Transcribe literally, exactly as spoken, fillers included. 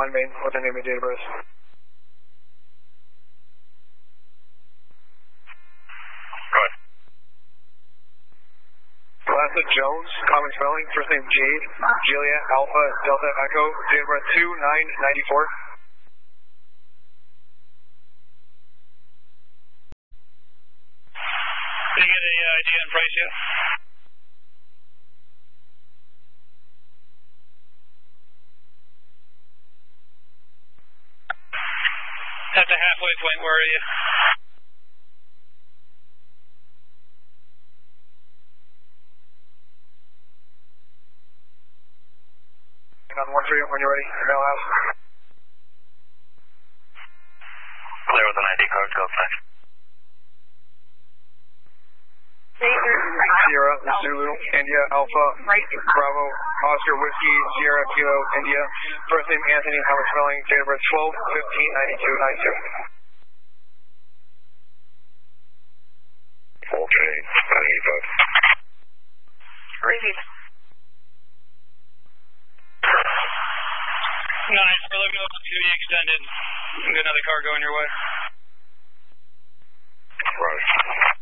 line main with the name and date of birth. Go ahead. Last name Jones, common spelling, first name Jade, Julia, Alpha, Delta, Echo, date of birth two nine ninety-four. Did you get a uh, idea on price yet? At the halfway point, where are you? On one for you when you're ready. Mail house. Clear with an I D card, go flash. Sierra, Zulu, India, Alpha, Bravo, Oscar, Whiskey, Sierra, Kilo, India. First name Anthony, how much spelling, date of birth twelve fifteen ninety-two ninety-two. Okay, ninety-five. Repeat. Nice, we're looking to be extended. Get another car going your way. Right.